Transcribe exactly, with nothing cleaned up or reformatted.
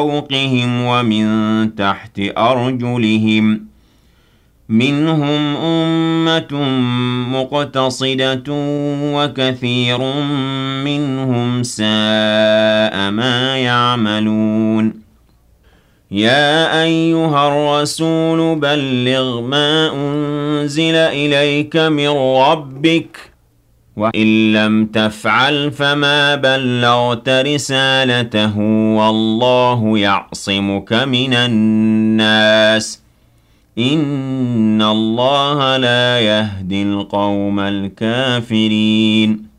فوقهم ومن تحت أرجلهم منهم أمة مقتصدة وكثير منهم ساء ما يعملون يا أيها الرسول بلغ ما أنزل إليك من ربك وإن لم تفعل فما بلغت رسالته والله يعصمك من الناس إن الله لا يهدي القوم الكافرين